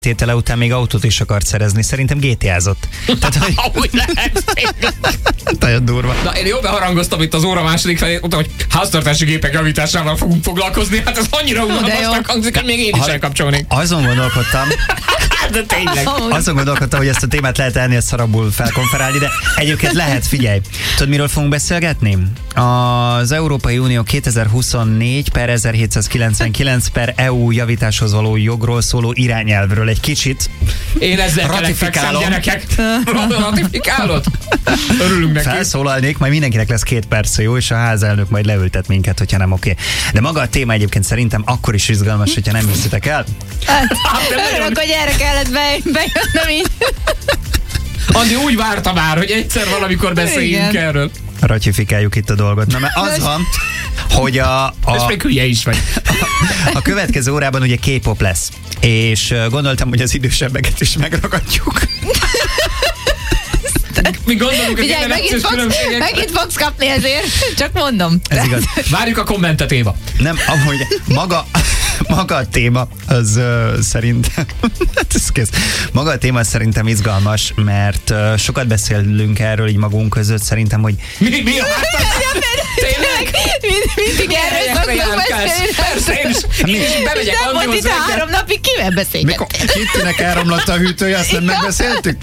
tétele után még autót is akart szerezni. Szerintem GTA-zott. Tehát, hogy lehet. nagyon durva. Na, én jól beharangoztam itt az óra második felé, mondtam, hogy háztartási gépek javításával fogunk foglalkozni. Hát ez annyira unalmasnak hangzik, hogy még én is elkapcsolnék. Azon gondolkodtam, De tényleg. hogy ezt a témát lehet ennél szarabul felkonferálni, de egyébként lehet, figyelj. Tudod, miről fogunk beszélgetni? Az Európai Unió 2024/1799 EU javításhoz való jogról szóló irányelvről egy kicsit. Én ezzel ratifikálom. Gyerekek. Ratifikálod? Örülünk neki. Felszólalnék, majd mindenkinek lesz 2 perc, jó, és a házelnök majd leültet minket, hogyha nem oké. De maga a téma egyébként szerintem akkor is izgalmas, hogyha nem hiszitek el. Örülök, hogy erre kellett bejönnöm így. Andi úgy várta már, hogy egyszer valamikor beszéljünk erről. Ratifikáljuk itt a dolgot. Na, mert az van, hogy és még hülye is vagy. A következő órában ugye K-pop lesz, és gondoltam, hogy az idősebbeket is megragadjuk. Mi gondolunk, hogy megint fogsz kapni ezért, csak mondom. Ez igaz. Várjuk a kommentet, Éva. Nem, amúgy maga a téma az szerintem maga a téma szerintem izgalmas, mert sokat beszélünk erről így magunk között, szerintem, hogy mi a tényleg? Mindig erről szoktunk beszélni. Persze, én is bemegyek Andihoz itt 3 napig kivel beszélgetni? Kittinek elromlott a hűtője, azt nem megbeszéltük?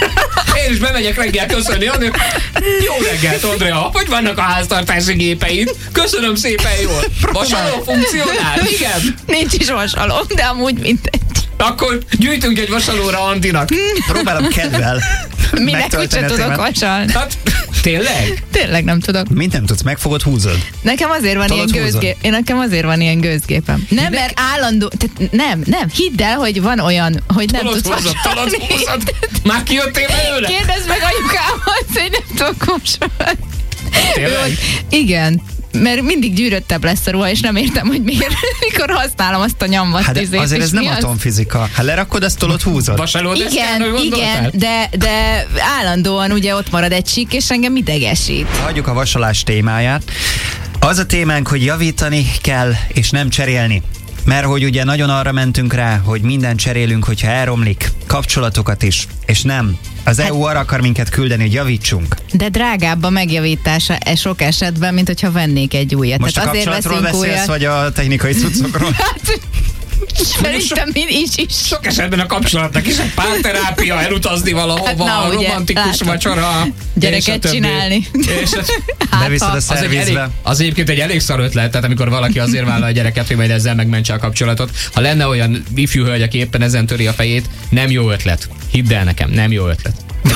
Én is bemegyek reggel köszönni, Andi. Jó reggelt, Andrea, hogy vannak a háztartási gépeid? Köszönöm szépen, jól. Vasaló funkcionál? Igen. Nincs is vasalom, de amúgy mindegy. Akkor gyűjtünk egy vasalóra Andinak. Próbálom kedvel. Minek úgyse tudok vasalni. Hát, tényleg? Tényleg nem tudok. Mint nem tudsz, megfogod, húzod. Nekem azért van ilyen gőzgép. Nekem azért van ilyen gőzgépem. Nem, mert állandó... Nem, hidd el, hogy van olyan, hogy nem tudsz vasalni. Már kijöttél belőle? Kérdezd meg anyukámat, hogy nem tudok vasalni. Tényleg? Igen. Mert mindig gyűröttebb lesz a ruha, és nem értem, hogy miért, mikor használom azt a nyomvat. Hát azért ez nem atomfizika. Ha lerakod, azt tolod, húzod. Igen, de állandóan ugye ott marad egy sík, és engem idegesít. Hagyjuk a vasalás témáját. Az a témánk, hogy javítani kell, és nem cserélni. Mert hogy ugye nagyon arra mentünk rá, hogy mindent cserélünk, hogyha elromlik, kapcsolatokat is, és nem. Az EU arra akar minket küldeni, hogy javítsunk. De drágább a megjavítása sok esetben, mint hogyha vennék egy újat. Most tehát a kapcsolatról beszélsz, vagy a technikai cuccokról? Szerintem is. Sok esetben a kapcsolatnak is egy párterápia, elutazni valahova, romantikus vacsora. Gyereket csinálni. Beviszed a szervizbe. Az egyébként egy elég szar ötlet, tehát amikor valaki azért vállal a gyereket, hogy majd ezzel megmentse a kapcsolatot. Ha lenne olyan ifjú hölgy, aki éppen ezen töri a fejét, nem jó ötlet. Hidd el nekem, nem jó ötlet.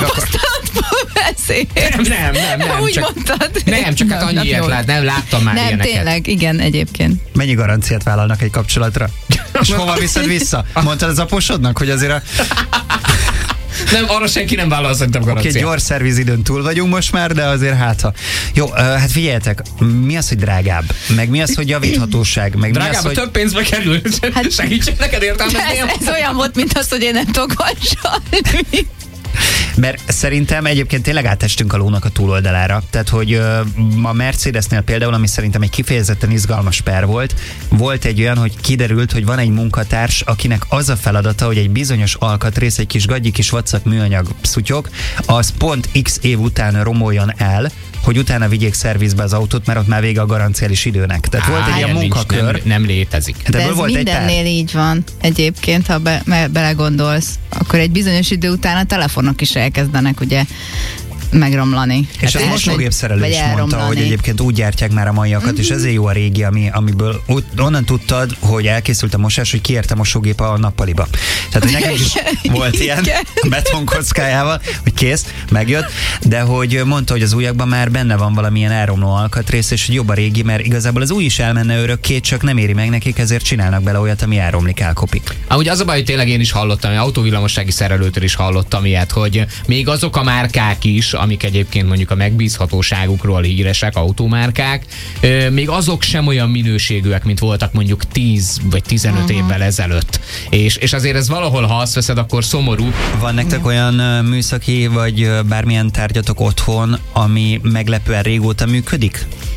Nem. Úgy mondtad. Nem, csak hát annyi ilyet nem láttam már ilyeneket. Nem, tényleg, igen, egyébként. Mennyi garanciát vállalnak egy kapcsolatra? És hova viszed vissza? Mondtad az aposodnak, hogy azért Nem, arra senki nem vállal szerintem garanciát. Oké, gyors szervizidőn túl vagyunk most már, de azért hát. Jó, hát figyeljetek, mi az, hogy drágább? Meg mi az, hogy javíthatóság? Meg drágább, mi az, hogy több pénzbe kerül. Hát, segítsek neked értelmezni. Ez olyan volt, mint az, hogy én nem tudok vasalni. Mert szerintem egyébként tényleg átestünk a lónak a túloldalára. Tehát, hogy a Mercedesnél például, ami szerintem egy kifejezetten izgalmas per volt egy olyan, hogy kiderült, hogy van egy munkatárs, akinek az a feladata, hogy egy bizonyos alkatrész, egy kis gagyi kis vacak műanyag szutyok, az pont x év után romoljon el, hogy utána vigyék szervizbe az autót, mert ott már vége a garanciális időnek. Tehát volt egy ilyen munkakör. Nem létezik. De ez volt mindennél így van egyébként, ha belegondolsz. Akkor egy bizonyos idő után a telefonok is elkezdenek ugye megromlani. És hát a mosógépszerelő is mondta, hogy egyébként úgy gyártják már a maiakat, és ezért jó a régi, amiből onnan tudtad, hogy elkészült a mosás, hogy kiért a mosógép a nappaliba. Tehát, hogy nekem is volt ilyen betonkockájával, hogy kész, megjött, de hogy mondta, hogy az újakban már benne van valamilyen elromló alkatrész, és hogy jobb a régi, mert igazából az új is elmenne örökké, csak nem éri meg nekik, ezért csinálnak bele olyat, ami elromlik, elkopik. Ahogy az a baj, hogy tényleg én is hallottam, autóvillamossági szerelőtől is hallottam ilyet, hogy még azok a márkák is, amik egyébként mondjuk a megbízhatóságukról híresek, automárkák, még azok sem olyan minőségűek, mint voltak mondjuk 10 vagy 15 évvel ezelőtt. És azért ez valahol, ha azt veszed, akkor szomorú. Van nektek olyan műszaki, vagy bármilyen tárgyatok otthon, ami meglepően régóta működik?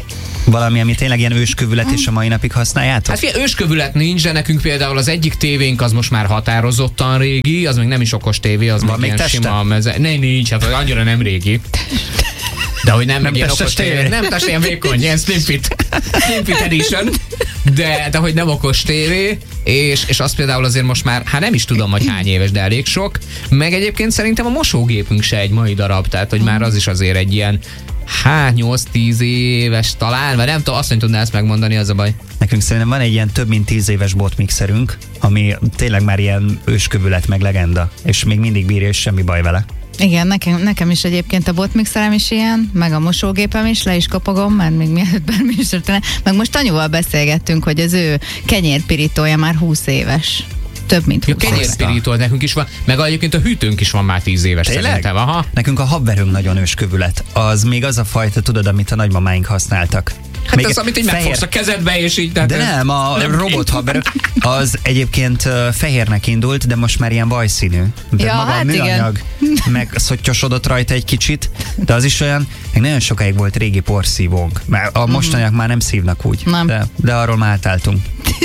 Valami, ami tényleg ilyen őskövület, és a mai napig használjátok? Hát figyelj, őskövület nincs, de nekünk például az egyik tévénk az most már határozottan régi, az még nem is okos tévé, az Van még ilyen teste? sima meze. Nincs, hát annyira nem régi. De hogy nem ilyen okos tévé. Nem test, ilyen vékony, ilyen Slim Fit Edition. De hogy nem okos tévé, és az például azért most már, hát nem is tudom, hogy hány éves, de elég sok. Meg egyébként szerintem a mosógépünk se egy mai darab, tehát hogy már az is azért egy ilyen 8-10 éves talán, vagy nem tudom, azt nem tudná ezt megmondani, az a baj. Nekünk szerintem van egy ilyen több mint 10 éves botmixerünk, ami tényleg már ilyen őskövület meg legenda, és még mindig bírja, és semmi baj vele. Igen, nekem is egyébként a botmixerem is ilyen, meg a mosógépem is, le is kopogom, mert még mielőtt bármi is történne. Meg most anyuval beszélgettünk, hogy az ő kenyérpirítója már 20 éves. Több mint 20 éves. Kenyérpirító egyébként is van, meg egyébként a hűtőnk is van már 10 éves szerintem. Aha. Nekünk a habverünk nagyon őskövület. Az még az a fajta, tudod, amit a nagymamáink használtak. Hát még az, amit így megfogsz a kezedbe, és így... De nem, a robothabverő az egyébként fehérnek indult, de most már ilyen vajszínű. De Ja, maga hát a műanyag megszottyosodott rajta egy kicsit, de az is olyan, még nagyon sokáig volt régi porszívónk. Mert a mostaniak már nem szívnak úgy. Nem. De arról már átálltunk.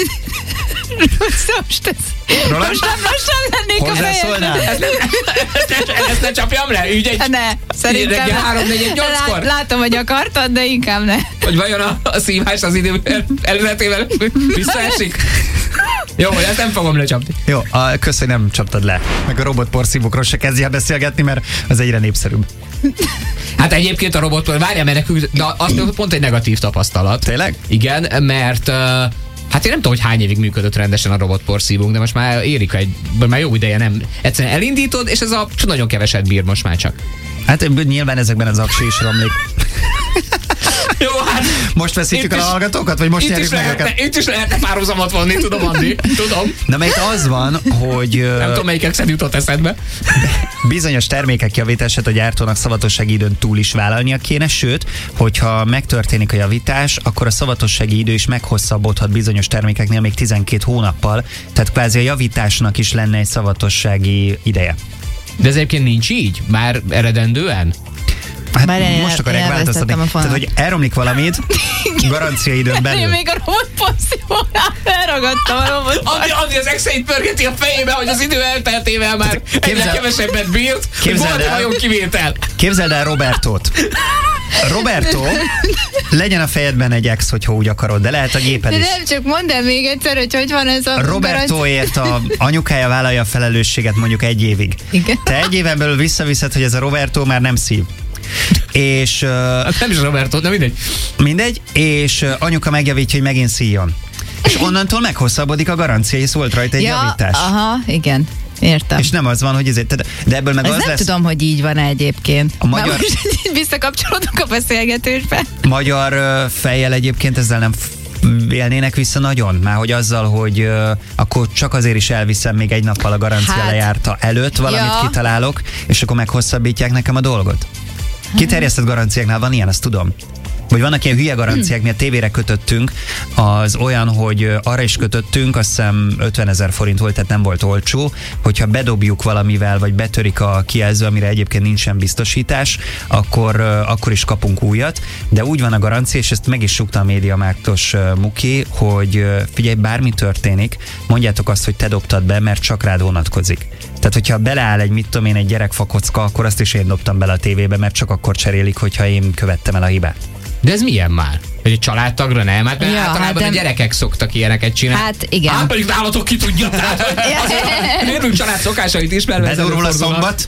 Most nem lennék a Hozzászólnál? Ezt ne csapjam le, ügy egy... Ne, szerintem reggel 3-4-8-kor? Látom, hogy akartad, de inkább ne. Hogy vajon a szívás az idő előzetével visszaesik? Jó, ezt nem fogom lecsapni. Jó, köszönöm, nem csaptad le. Meg a robotporszívókról se kezdj el beszélgetni, mert az egyre népszerűbb. Hát egyébként a robotból, várjál, mert nekünk, de az pont egy negatív tapasztalat. Tényleg? Igen, mert hát én nem tudom, hogy hány évig működött rendesen a robotporszívónk, de most már érik már jó ideje nem. Egyszerűen elindítod, és ez nagyon keveset bír most már csak. Hát nyilván ezekben az aksi is romlik. Jó, hát... Most veszítjük el a hallgatókat, vagy most nyerjük meg őket? Itt is lehetne párhuzamot vonni, tudom, Andi. Tudom. Na, mert az van, hogy... Nem tudom, melyik exed jutott eszedbe. Bizonyos termékek javítását a gyártónak szavatossági időn túl is vállalnia kéne, sőt, hogyha megtörténik a javítás, akkor a szavatossági idő is meghosszabbodhat bizonyos termékeknél még 12 hónappal, tehát kvázi a javításnak is lenne egy szavatossági ideje. De ez egyébként nincs így? Már eredendően? Hát most akarják változtatni. Tehát, hogy elromlik valamit, garanciaidőn belül. Én még a robotporszívónál elragadtam a robotporszívónál. Andi az Excel-it pörgeti a fejébe, hogy az idő elteltével már egyre kevesebbet bírt. Volt vajon kivétel? Képzeld el Robertót. Roberto, legyen a fejedben egy ex, hogyha úgy akarod, de lehet a géped is. De nem, csak mondd el még egyszer, hogy van ez a... Robertoért a anyukája vállalja a felelősséget mondjuk 1 évig. Igen. Te 1 éven belül visszaviszed, hogy ez a Roberto már nem szív. És... Hát nem is Roberto, de mindegy. Mindegy, és anyuka megjavítja, hogy megint szíjon. És onnantól meghosszabbodik a garancia, és volt rajta egy javítás. Aha, igen. Értem. És nem az van, hogy ezért, de ebből meg ez az nem lesz... tudom, hogy így van egyébként. A magyar... Most visszakapcsolódunk a beszélgetésbe. Magyar fejjel egyébként ezzel nem élnének vissza nagyon, már hogy azzal, hogy akkor csak azért is elviszem még 1 nappal a garancia lejárta előtt, valamit kitalálok, és akkor meghosszabbítják nekem a dolgot. Kiterjesztett garanciáknál van ilyen, azt tudom. Vagy vannak ilyen hülye garanciák, mi a tévére kötöttünk, az olyan, hogy arra is kötöttünk, azt hiszem 50 000 forint volt, tehát nem volt olcsó, hogyha valamivel, vagy betörik a kijelző, amire egyébként nincsen biztosítás, akkor is kapunk újat, de úgy van a garancia, és ezt meg is súgta a MediaMarktos Muki, hogy figyelj, bármi történik, mondjátok azt, hogy te dobtad be, mert csak rád vonatkozik. Tehát, hogyha beleáll egy gyerekfakocka, akkor azt is én dobtam bele a tévébe, mert csak akkor cserélik, hogyha én követtem el a hibát. De ez milyen már? Hogy egy családtagra nem? Hát ja, általában hát a gyerekek szoktak ilyeneket csinálni. Hát igen. Hát pedig nálatok ki tudja. Érünk család szokásait ismerve. Bedurul a szombat.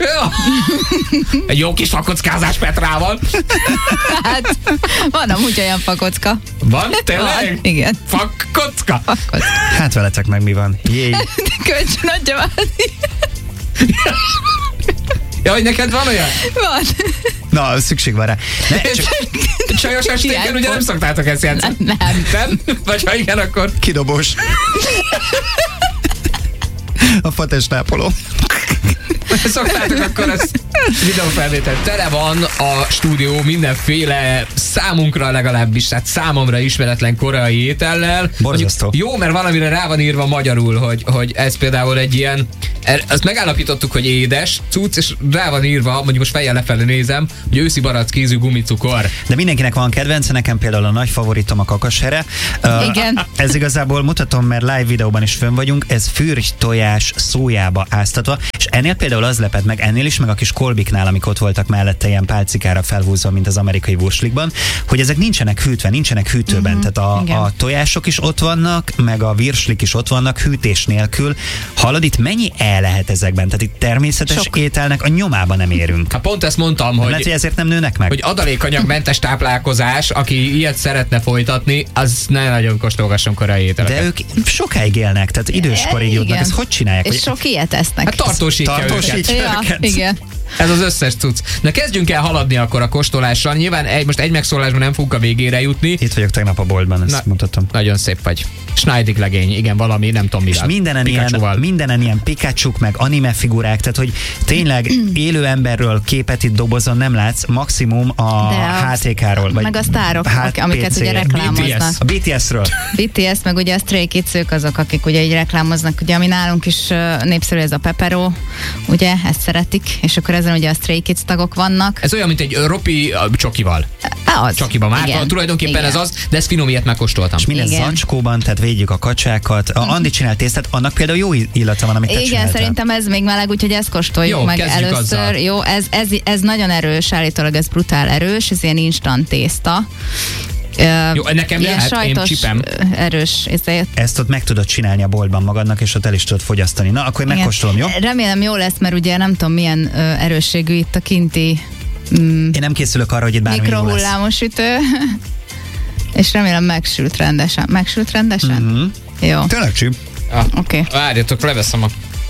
Egy jó kis fakockázás Petrával. Hát van amúgy olyan fakocka. Van? Tényleg? Van, igen. Fakocka? Hát veletek meg mi van? Jéj. Kölcsön adja válni. Ja, hogy neked van olyan? Van. Na, szükség van rá. Csajos estéken ugye nem szoktátok ezt játszani? Nem. Vagy ha igen, akkor... Kidobós. A fates nápoló. Szoktátok, akkor ez videófelvétel. Tele van a stúdió mindenféle számunkra legalábbis, hát számomra ismeretlen koreai étellel. Borzasztó. Jó, mert valamire rá van írva magyarul, hogy ez például egy ilyen, azt megállapítottuk, hogy édes cucc, és rá van írva, mondjuk most fejjel lefelé nézem, hogy őszi barackízű gumicukor. De mindenkinek van kedvence, nekem például a nagy favoritom a kakasere. Igen. Ez igazából mutatom, mert live videóban is fönn vagyunk, ez fürgy tojás szójába áztatva, és ennél például az lepett meg, ennél is, meg a kis kolbiknál, amik ott voltak mellette ilyen pálcikára felhúzva, mint az amerikai wurslikban, hogy ezek nincsenek hűtve, nincsenek hűtőben, tehát a tojások is ott vannak, meg a virslik is ott vannak hűtés nélkül. Hallod, itt mennyi el lehet ezekben? Tehát itt természetes ételnek a nyomába nem érünk. Hát pont ezt mondtam, hogy... Lehet, hogy ezért nem nőnek meg. Hogy adalékanyagmentes táplálkozás, aki ilyet szeretne folytatni, az ne nagyon kóstolgasson koreai ételeket. De ők sokáig élnek, tehát időskorig jutnak. Ezt hogy csinálják? És sok ilyet esznek. Hát tartósítja őket. Ja, igen. Ez az összes cucc. Na kezdjünk el haladni akkor a kóstolással. Nyilván most egy megszólásban nem fogunk a végére jutni. Itt vagyok tegnap a boltban, ezt mutatom. Nagyon szép vagy. Schneidig legény, igen, valami, nem tudom mivel. És mindenen ilyen Pikachu-k, meg anime figurák, tehát hogy tényleg élő emberről képet itt dobozon nem látsz, maximum a HTK-ról. Meg a sztárok, amiket ugye reklámoznak. A BTS-ről. BTS, meg ugye a Stray Kids, ők azok, akik ugye így reklámoznak, ugye ami nálunk is népszerű, ez a Pepero, ugye, ezt szeretik, és akkor ezen ugye a Stray Kids tagok vannak. Ez olyan, mint egy ropi csokival. Az. Csokiban már, tulajdonképpen igen. Ez az, de ezt finom ilyet megkóstoltam. És minden zacskóban, tehát védjük a kacsákat. Andi csinál tésztát, annak például jó illata van, amit te igen, szerintem ez még meleg, úgyhogy ezt kóstoljuk jó, meg először. Azzal. Jó, ez nagyon erős, állítólag ez brutál erős, ez ilyen instant tészta. Jó, nekem lehet, én csipem. Erős. Ezt ott meg tudod csinálni a boltban magadnak, és ott el is tudod fogyasztani. Na, akkor megkóstolom, jó? Remélem jó lesz, mert ugye nem tudom milyen erősségű itt a kinti én nem készülök arra, hogy itt bármi jó lesz. Mikrohullámos ütő. És remélem megsült rendesen. Megsült rendesen? Mm-hmm. Jó. Tényleg csíp. Oké. Várjatok, leveszem a...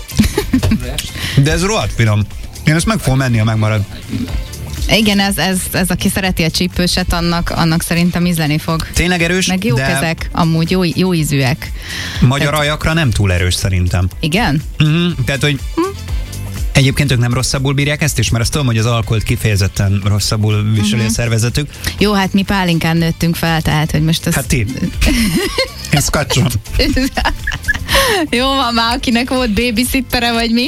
De ez rohadt finom. Én ezt meg fogom menni, ha megmarad. Igen, ez aki szereti a csípőset, annak szerintem ízleni fog. Tényleg erős, meg jók ezek, amúgy jó ízűek. Magyar ajakra nem túl erős szerintem. Igen? Tehát, hogy egyébként ők nem rosszabbul bírják ezt is, mert azt tudom, hogy az alkoholt kifejezetten rosszabbul viseli a szervezetük. Jó, hát mi pálinkán nőttünk fel, tehát, hogy most azt... Hát ti. Én szkacsom. Jó van már, akinek volt babysittere, vagy mi.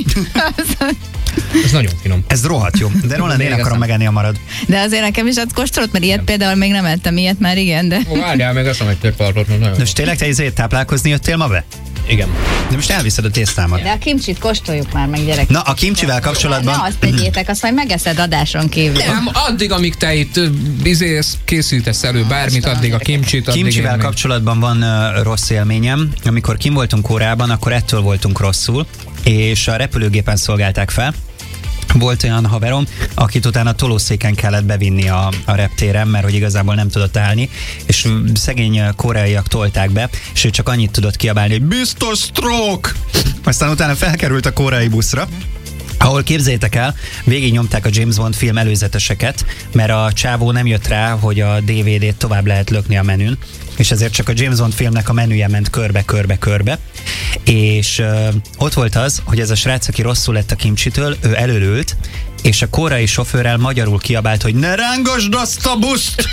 Ez nagyon finom. Ez rohadt jó, de Roland, én akarom megenni a marad. De azért nekem is azt kóstolott, mert ilyet például még nem ettem ilyet már, igen, de... Várjál, meg azt egy törpartot, nagyon de most tényleg te izét táplálkozni jöttél ma be? Igen. De most elviszed a tésztámat. De a kimcsit kóstoljuk már meg, gyerek. Na, a kimcsivel kapcsolatban... Ne azt tegyétek, azt majd megeszed adáson kívül. Nem, addig, amíg te itt készítesz elő bármit, addig a kimcsit, addig kimcsivel kapcsolatban van rossz élményem. Amikor kim voltunk Koreában, akkor ettől voltunk rosszul, és a repülőgépen szolgálták fel. Volt olyan haverom, akit utána tolószéken kellett bevinni a reptéren, mert hogy igazából nem tudott állni, és szegény koreaiak tolták be, és ő csak annyit tudott kiabálni, hogy biztos stroke! Aztán utána felkerült a koreai buszra, ahol képzeljétek el, végignyomták a James Bond film előzeteseket, mert a csávó nem jött rá, hogy a DVD-t tovább lehet lökni a menün, és ezért csak a James Bond filmnek a menüje ment körbe, és ott volt az, hogy ez a srác, aki rosszul lett a kimcsitől, ő előült, és a koreai sofőrrel magyarul kiabált, hogy ne rángasd azt a buszt!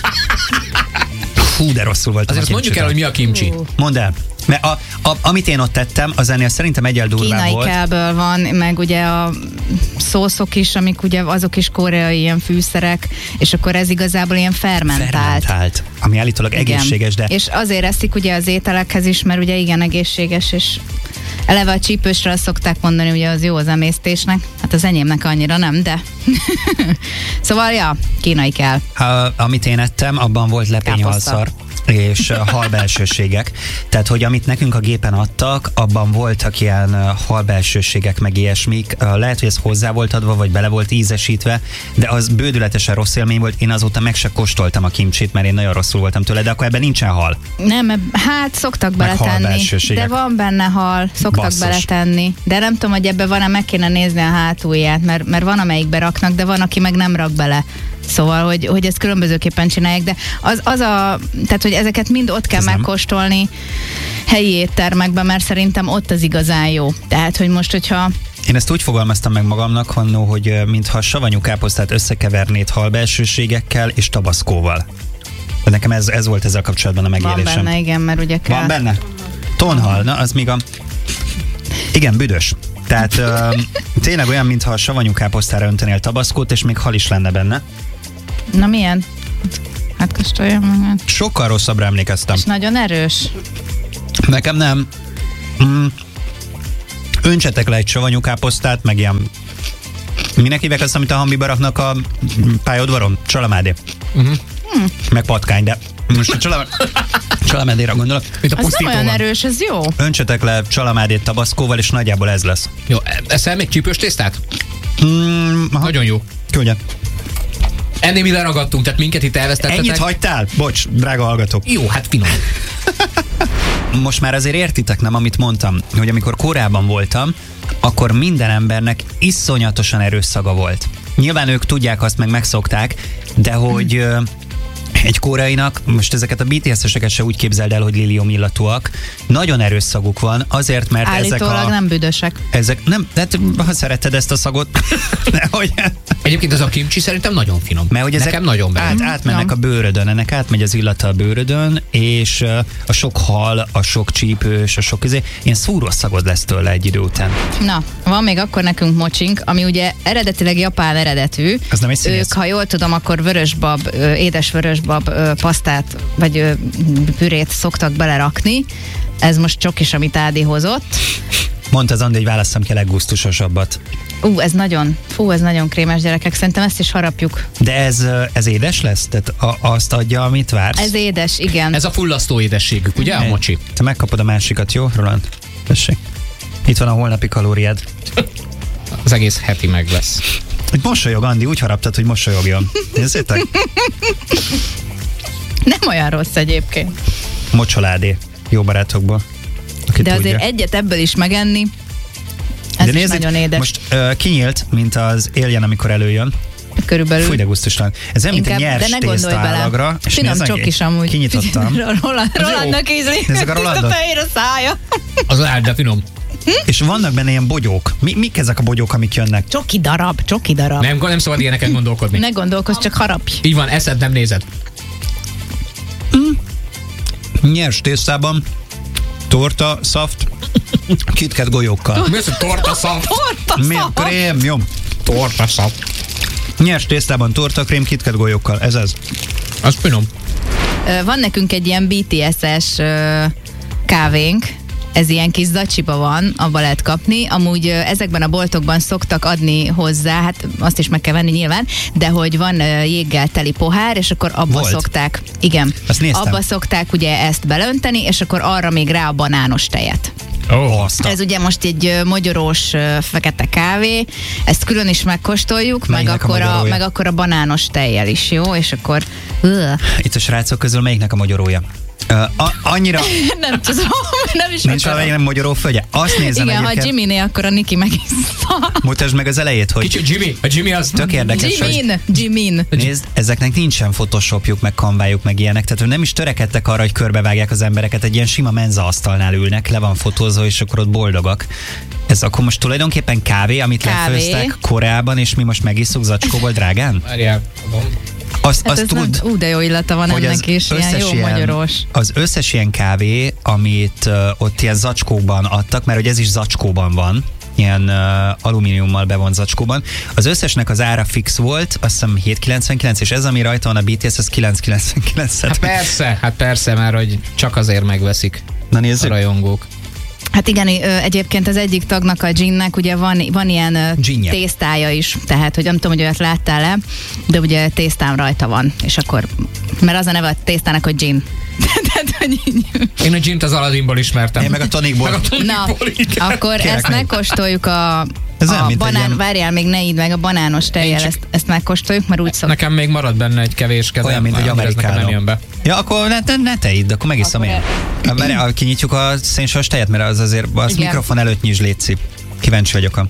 Hú, de rosszul volt. Azért mondjuk el, hogy mi a kimcsi. Mondd el. Mert amit én ott tettem, az ennél szerintem egyel durvább volt. Kínai kábel van, meg ugye a szószok is, amik ugye azok is koreai ilyen fűszerek, és akkor ez igazából ilyen fermentált. Ami állítólag egészséges, de... És azért eszik ugye az ételekhez is, mert ugye igen egészséges, és eleve a csípősre azt szokták mondani, ugye az jó az emésztésnek, hát az enyémnek annyira nem, de... Szóval, ja, kínai kell. Amit én ettem, abban volt lepényhalszar és halbelsőségek. Tehát, hogy amit nekünk a gépen adtak, abban voltak ilyen halbelsőségek, meg ilyesmik. Lehet, hogy ez hozzá volt adva, vagy bele volt ízesítve, de az bődületesen rossz élmény volt. Én azóta meg se kóstoltam a kimcsit, mert én nagyon rosszul voltam tőle, de akkor ebben nincsen hal. Nem, hát szoktak beletenni. De van benne hal, szoktak beletenni. De nem tudom, hogy ebbe van-e, meg kéne nézni a hátulját, mert van, amelyikbe raknak, de van, aki meg nem rak bele. Szóval, hogy ezt különbözőképpen csinálják, de tehát, hogy ezeket mind ott kell megkóstolni helyi éttermekben, mert szerintem ott az igazán jó. Tehát, hogy most, hogyha Én ezt úgy fogalmaztam meg magamnak, Hannó, hogy mintha savanyú káposztát összekevernéd halbelsőségekkel és tabaszkóval. De nekem ez volt ezzel kapcsolatban a megélésem. Van benne, igen, mert ugye kell. Van benne? Tonhal, na az még a... Igen, büdös. Tehát tényleg olyan, mintha a savanyú káposztára öntenél tabaszkót, és még hal is lenne benne. Na milyen? Hát kóstoljam meg. Sokkal rosszabbra emlékeztem. És nagyon erős. Nekem nem. Öntsetek le egy savanyú káposztát, meg ilyen... Minek hívják azt, amit a hambiba raknak a pályaudvaron? Csalamádé. Meg patkány, de most a csalamádéra gondolok. Az nem olyan erős, ez jó. Öntsetek le csalamádét tabaszkóval, és nagyjából ez lesz. Jó, eszel még csípős tésztát? Nagyon jó. Küldjen. Ennél mi leragadtunk, tehát minket itt elvesztettetek. Ennyit hagytál? Bocs, drága hallgatók. Jó, hát finom. Most már azért értitek, nem, amit mondtam, hogy amikor korábban voltam, akkor minden embernek iszonyatosan erős szaga volt. Nyilván ők tudják azt, meg megszokták, de hogy egy koreainak, most ezeket a BTS-eseket se úgy képzeld el, hogy lilium illatúak, nagyon erős szaguk van, azért, mert állítólag nem büdösek. Ezek nem, hát ha szereted ezt a szagot, hogy... Egyébként az a kimcsi szerintem nagyon finom. Mert hogy nekem nagyon bejön. Átmennek a bőrödön, ennek átmegy az illata a bőrödön, és a sok hal, a sok csípős, a sok ilyen szúrós szagod lesz tőle egy idő után. Na, van még akkor nekünk mocsink, ami ugye eredetileg japán eredetű. Az nem egy színész. Ők, ha jól tudom, akkor vörösbab, édes vörösbab pasztát, vagy pürét szoktak belerakni. Ez most csokis, amit Ádi hozott. Mondta az Andi, hogy válasszam ki a leggusztusosabbat. Ez nagyon krémes, gyerekek, szerintem ezt is harapjuk. De ez édes lesz? Tehát azt adja, amit vársz? Ez édes, igen. Ez a fullasztó édességük, ugye a mocsi? Te megkapod a másikat, jó, Roland? Tessék. Itt van a holnapi kalóriád. Az egész heti meg lesz. Hogy mosolyog, Andi, úgy haraptad, hogy mosolyogjon. Nézzétek? Nem olyan rossz egyébként. Mocsoládé. Jó barátokból. De tudja. Azért egyet ebből is megenni, ez is nagyon édes. Most kinyílt, mint az Alien, amikor előjön. Körülbelül. Fúj, de gusztustalan. Ez olyan, mint egy nyers tésztaállagra. Finom csokis amúgy. Kinyitottam. Rolandnak ízlik. Nézzük a Rolandot. Tiszta fehér a szája. Az lehet, de finom. És vannak benne ilyen bogyók. Mik ezek a bogyók, amik jönnek? Csoki darab. Nem szabad ilyeneket gondolkodni. Ne gondolkozz, csak harapj. Így van, eszed, nem nézed. Nyers tésztában torta, szaft, KitKat golyókkal. Mi az, hogy torta szaft? Milyen krém, jó. Torta szaft. Nyers tésztában torta, krém, KitKat golyókkal. Ez az. Az finom. Van nekünk egy ilyen BTS-es kávénk, ez ilyen kis zacsiba van, abba lehet kapni. Amúgy ezekben a boltokban szoktak adni hozzá, hát azt is meg kell venni nyilván, de hogy van jéggel teli pohár, és akkor abba szokták, igen, abba szokták ugye ezt belönteni, és akkor arra még rá a banános tejet. Ez ugye most egy mogyorós fekete kávé, ezt külön is megkóstoljuk, meg akkor a banános tejjel is, jó? És akkor... Itt a srácok közül melyiknek a mogyorója? Annyira... nem tudom, nem is nincs valami nem mogyoró földje? Azt nézem igen, egyébként. Ha Jimmy-né, akkor a Niki megissza. Mutasd meg az elejét, hogy... Kicsit Jimmy, a Jimmy az... Tök érdekes, Jimin. Nézd, ezeknek nincsen photoshopjuk, meg kanvájuk, meg ilyenek, tehát nem is törekedtek arra, hogy körbevágják az embereket, egy ilyen sima menzaasztalnál ülnek, le van fotózva, és akkor ott boldogak. Ez akkor most tulajdonképpen kávé, amit lefőztek Koreában, és mi most megisszuk zacskóból drágán? Várjál, azt tud, de jó illata van ennek is, ilyen jó magyaros. Az összes ilyen kávé, amit ott ilyen zacskóban adtak, mert hogy ez is zacskóban van, ilyen alumíniummal bevont zacskóban, az összesnek az ára fix volt, azt hiszem 7,99, és ez, ami rajta van a BTS, az 9,99. Hát persze, mert hogy csak azért megveszik. Na nézzük. A rajongók. Hát igen, egyébként az egyik tagnak, a Ginnek ugye van ilyen tésztája is, tehát hogy nem tudom, hogy olyat láttál-e, de ugye tésztám rajta van, és akkor, mert az a neve a tésztának, hogy Gin. Én a Gint az Aladdinból ismertem. Én meg a tonikból. Na, akkor ezt megkóstoljuk a banán, várjál, még ne idd meg a banános tejjel, ezt megkóstoljuk, mert úgy szoktuk. Nekem még marad benne egy kevés kezem. Olyan, mint egy amerikánó. Ja, akkor ne te idd, akkor megiszom én. Kinyitjuk a szénsavas tejet, mert az azért az mikrofon előtt nyisd, létszik. Kíváncsi vagyok.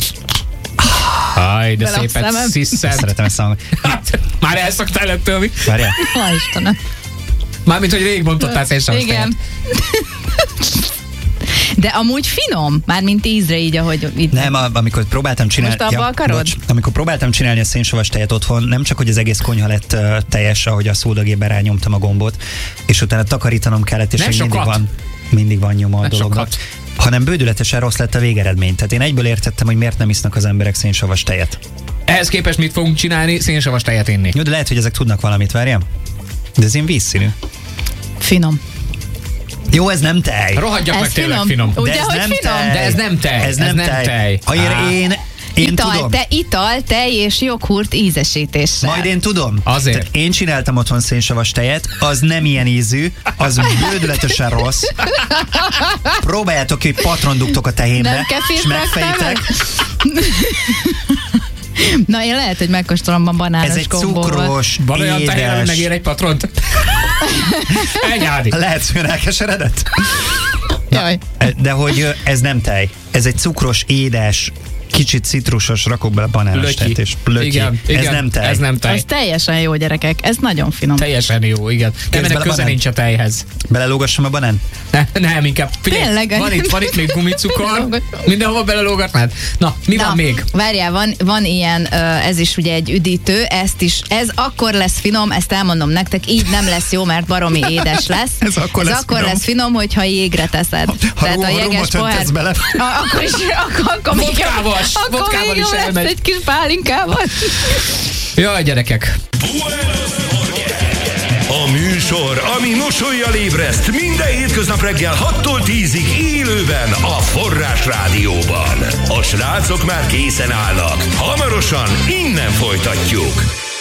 Aj, de szépet sziszed. Szeretem ezt a... Már elszoktál ettől mi? Várjál. Istenem. Mármint, hogy rég bontottál szénsavas tejet. Igen. De amúgy finom, mármint ízre így, ahogy itt. Nem, amikor próbáltam csinálni... Most abba akarod? Amikor próbáltam csinálni a szénsavas tejet otthon, nem csak, hogy az egész konyha lett teljes, ahogy a szódagében rányomtam a gombot, és utána takarítanom kellett, és mindig van nyoma a dolognak. Hanem bődületesen rossz lett a végeredmény. Tehát én egyből értettem, hogy miért nem isznak az emberek szénsavas tejet. Ehhez képest mit fogunk csinálni? Szénsavas tejet inni. Jó, de lehet, hogy ezek tudnak valamit, várjam. De ez én vízszínű. Finom. Jó, ez nem tej. Rohadjak meg, tényleg finom. Ugye, de ez hogy nem finom? tej. De ez nem tej. Ez nem tej. Én tudom. Ital, tej és joghurt ízesítéssel. Majd én tudom. Azért. Tehát én csináltam otthon szénsavas tejet, az nem ilyen ízű, az bődületesen rossz. Próbáljátok ki, hogy patron dugtok a tehénbe, és megfejtek. Na, én lehet, hogy megkóstolom a banános Ez egy gombóval. cukros, Van olyan édes. tehén, ami megér egy patront? Egyádi. Lehet, hogy elkeseredett? Jaj. De hogy ez nem tej. Ez egy cukros, édes, kicsit citrusos, rakok bele banános tejet és löki. Igen, ez nem tej. Ez nem tej. Ez teljesen jó, gyerekek. Ez nagyon finom. Teljesen jó, igen. Nem, ennek köze nincs a tejhez. Belelógassam a banán? Nem, inkább. Figyelj, Tényleg? van itt még gumicukor. Mindenhova belelógatnád. Na, mi van még? Várjál, van ilyen, ez is ugye egy üdítő, ez akkor lesz finom, ezt elmondom nektek, így nem lesz jó, mert baromi édes lesz. Ez akkor lesz finom, hogyha jégre teszed. Ha rumot öntesz bele. Akkor még vodkával is elmegy. egy kis pálinkával. Jaj, gyerekek. A műsor, ami mosollyal ébreszt minden hétköznap reggel 6-tól 10-ig élőben a Forrás Rádióban. A srácok már készen állnak. Hamarosan innen folytatjuk.